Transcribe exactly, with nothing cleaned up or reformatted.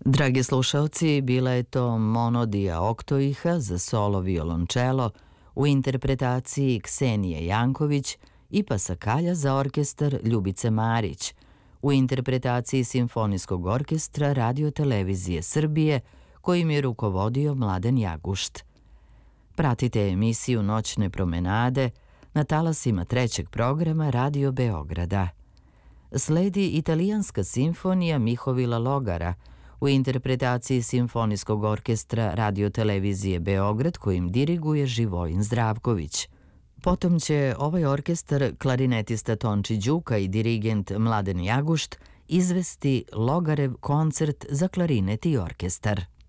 Dragi slušalci, bila je to Monodija Oktoiha za solo violončelo u interpretaciji Ksenije Janković i Pasakalja za orkestar Ljubice Marić, u interpretaciji Simfonijskog orkestra Radio-televizije Srbije, kojim je rukovodio Mladen Jagušt. Pratite emisiju Noćne promenade na talasima trećeg programa Radio Beograda. Sledi italijanska simfonija Mihovila Logara u interpretaciji Simfonijskog orkestra Radio-televizije Beograd, kojim diriguje Živojin Zdravković. Potom će ovaj orkestar klarinetista Tonči Đuka i dirigent Mladen Jagušt izvesti Logarev koncert za klarinet i orkestar.